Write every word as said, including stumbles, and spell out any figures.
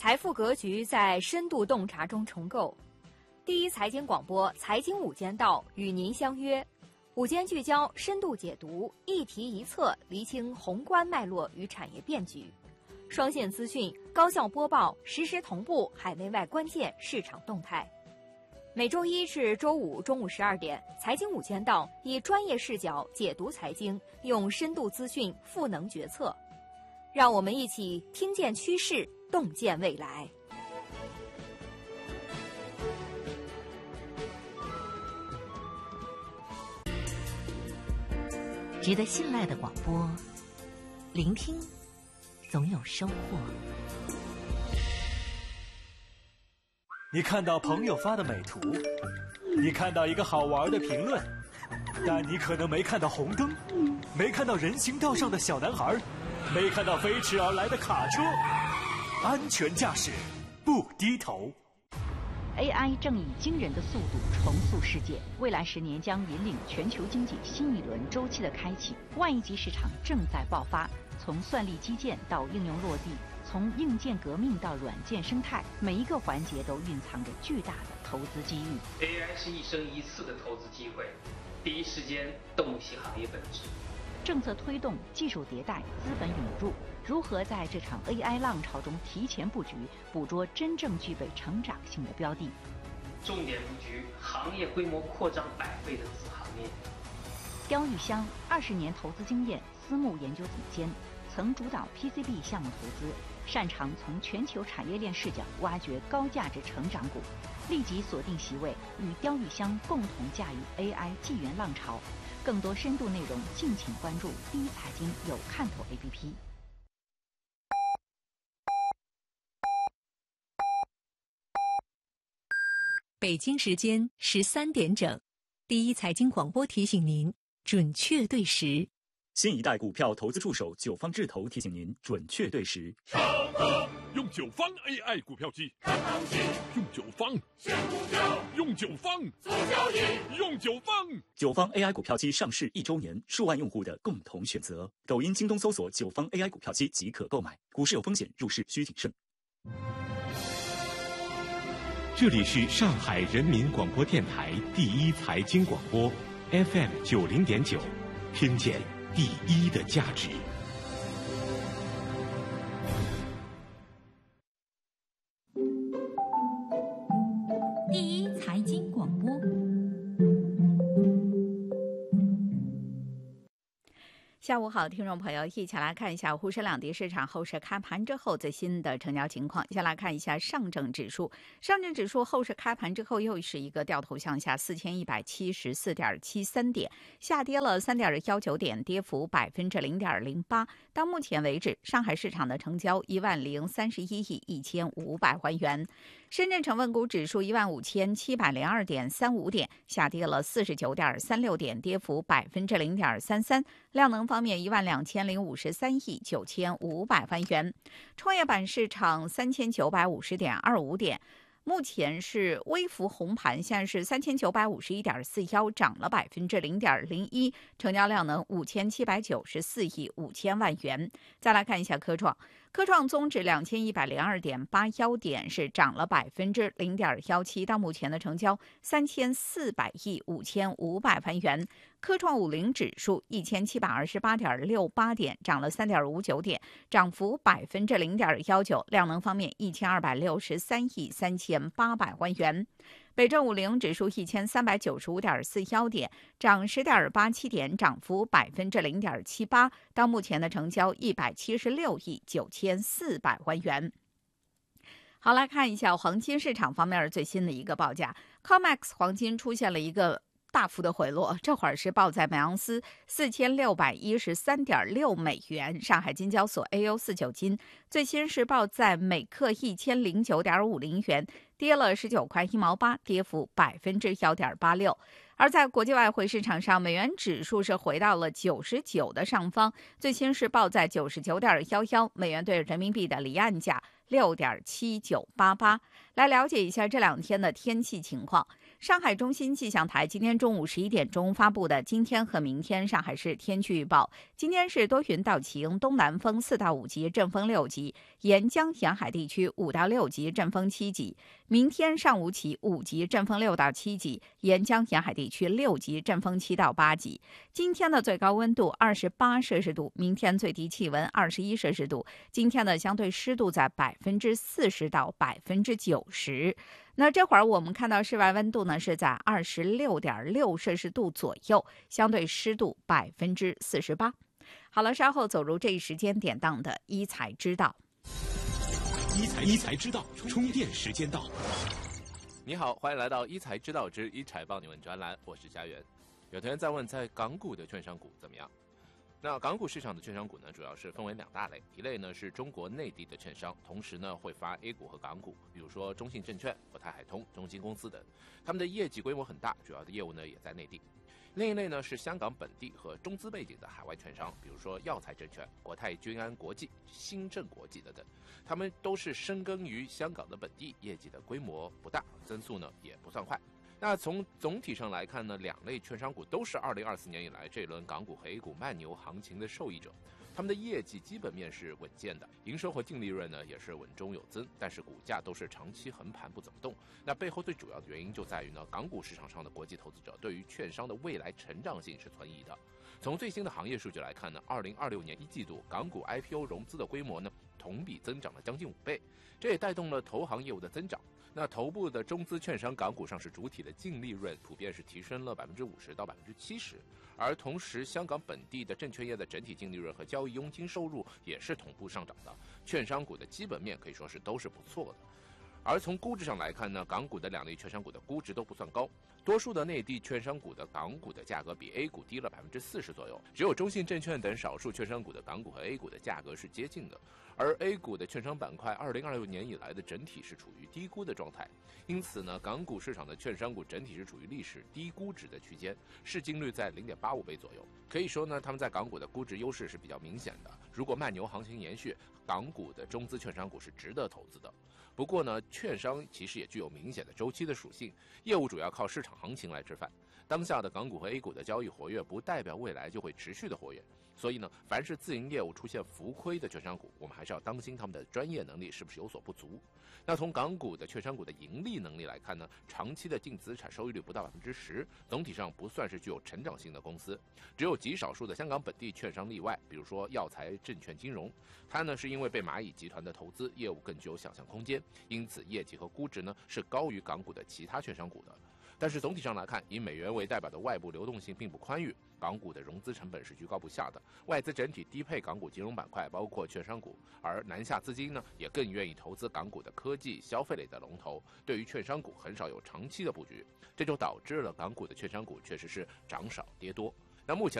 财富格局在深度洞察中重构。第一财经广播财经午间道与您相约，午间聚焦，深度解读，一题一策，厘清宏观脉络与产业变局。双线资讯，高效播报，实时同步海内外关键市场动态。每周一至周五中午十二点，财经午间道以专业视角解读财经，用深度资讯赋能决策。让我们一起听见趋势，洞见未来。 值得信赖的广播，聆听总有收获。 你看到朋友发的美图，你看到一个好玩的评论，但你可能没看到红灯，没看到人行道上的小男孩，没看到飞驰而来的卡车。安全驾驶，不低头。 A I 正以惊人的速度重塑世界，未来十年将引领全球经济新一轮周期的开启。万亿级市场正在爆发，从算力基建到应用落地，从硬件革命到软件生态，每一个环节都蕴藏着巨大的投资机遇。 A I 是一生一次的投资机会，第一时间洞悉行业本质。 政策推动、技术迭代、资本涌入，如何在这场 A I 浪潮中提前布局，捕捉真正具备成长性的标的？ 重点布局行业规模扩张百倍的子行业。 刁玉香二十年投资经验，私募研究总监，曾主导 P C B 项目投资，擅长从全球产业链视角挖掘高价值成长股。立即锁定席位，与刁玉香共同驾驭 A I 纪元浪潮。更多深度内容，敬请关注第一财经有看头 A P P。 北京时间十三点整，第一财经广播提醒您准确对时。 新一代股票投资助手九方智投提醒您准确对时。 上课用九方 A I 股票机，看行情；用九方选股票，用九方做交易，用九方。 九方 A I 股票机上市一周年，数万用户的共同选择。抖音、京东搜索九方 A I 股票机即可购买。股市有风险，入市需谨慎。 这里是上海人民广播电台第一财经广播 F M 九零点九，听见第一的价值。 第一财经广播。 下午好，听众朋友，一起来看一下沪深两地市场后市开盘之后最新的成交情况。先来看一下上证指数，上证指数后市开盘之后又是一个掉头向下，四千一百七十四点七三点，下跌了三点幺九点，跌幅百分之零点零八。到目前为止，上海市场的成交一万零三十一亿一千五百万元。深圳成分股指数一万五千七百零二点三五点，下跌了四十九点三六点，跌幅百分之零点三三。量能方面，一万两千零五十三亿九千五百万元。创业板市场三千九百五十点二五点。目前是微幅红盘，现在是三千九百五十一点四幺，涨了百分之零点零一，成交量能五千七百九十四亿五千万元。再来看一下科创，科创综指两千一百零二点八幺点，是涨了百分之零点幺七，到目前的成交三千四百亿五千五百万元。科创五零指数一千七百二十八点六八点，涨了三点五九点，涨幅百分之零点幺九。量能方面，一千二百六十三亿三千八百万元。北证五零指数一千三百九十五点四幺点，涨十点八七点，涨幅百分之零点七八。到目前的成交一百七十六亿九千四百万元。好，来看一下黄金市场方面最新的一个报价 ，C O M E X 黄金出现了一个大幅的回落，这会儿是报在每盎司四千六百一十三点六美元。上海金交所 A U 四九金最新是报在每克一千零九点五零元，跌了十九块一毛八，跌幅百分之幺点八六。而在国际外汇市场上，美元指数是回到了九十九的上方，最新是报在九十九点幺幺，美元对人民币的离岸价六点七九八八。来了解一下这两天的天气情况。 上海中心气象台今天中午十一点钟发布的今天和明天上海市天气预报：今天是多云到晴，东南风四到五级，阵风六级，沿江沿海地区五到六级，阵风七级。明天上午起五级，阵风六到七级，沿江沿海地区六级，阵风七到八级。今天的最高温度二十八摄氏度，明天最低气温二十一摄氏度。今天的相对湿度在百分之四十到百分之九十。那这会儿我们看到室外温度呢是在二十六点六摄氏度左右，相对湿度百分之四十八。好了，稍后走入这一时间点档的一财知道。 一财一财知道，充电时间到。 你好，欢迎来到一财知道之一财帮你问专栏，我是家园。有同学在问，在港股的券商股怎么样？那港股市场的券商股呢，主要是分为两大类，一类呢是中国内地的券商，同时呢会发 A 股和港股，比如说中信证券、国泰海通、中金公司等，他们的业绩规模很大，主要的业务呢也在内地。另一类呢是香港本地和中资背景的海外券商，比如说耀才证券、国泰君安国际、新政国际等等，他们都是深耕于香港的本地，业绩的规模不大，增速呢也不算快。那从总体上来看呢，两类券商股都是二零二四年以来这一轮港股和 A 股慢牛行情的受益者，他们的业绩基本面是稳健的，营收和净利润呢也是稳中有增，但是股价都是长期横盘不怎么动。那背后最主要的原因就在于呢，港股市场上的国际投资者对于券商的未来成长性是存疑的。从最新的行业数据来看呢，二零二六年一季度港股 I P O 融资的规模呢同比增长了将近五倍，这也带动了投行业务的增长。那头部的中资券商港股上市主体的净利润普遍是提升了百分之五十到百分之七十，而同时香港本地的证券业的整体净利润和交易佣金收入也是同步上涨的，券商股的基本面可以说是都是不错的。而从估值上来看呢，港股的两类券商股的估值都不算高，多数的内地券商股的港股的价格比 A 股低了百分之四十左右，只有中信证券等少数券商股的港股和 A 股的价格是接近的。而 A 股的券商板块二零二六年以来的整体是处于低估的状态，因此呢，港股市场的券商股整体是处于历史低估值的区间，市净率在 零点八五倍左右。可以说呢，他们在港股的估值优势是比较明显的。如果慢牛行情延续，港股的中资券商股是值得投资的。不过呢，券商其实也具有明显的周期的属性，业务主要靠市场行情来吃饭。当下的港股和 A 股的交易活跃，不代表未来就会持续的活跃。所以呢，凡是自营业务出现浮亏的券商股，我们还是要当心他们的专业能力是不是有所不足。那从港股的券商股的盈利能力来看呢，长期的净资产收益率不到百分之十，总体上不算是具有成长性的公司。只有极少数的香港本地券商例外，比如说耀才证券金融，它呢是因为被蚂蚁集团的投资，业务更具有想象空间，因此业绩和估值呢是高于港股的其他券商股的。但是总体上来看，以美元为代表的外部流动性并不宽裕，港股的融资成本是居高不下的，外资整体低配港股金融板块，包括券商股，而南下资金呢也更愿意投资港股的科技、消费类的龙头，对于券商股很少有长期的布局，这就导致了港股的券商股确实是涨少跌多。那目前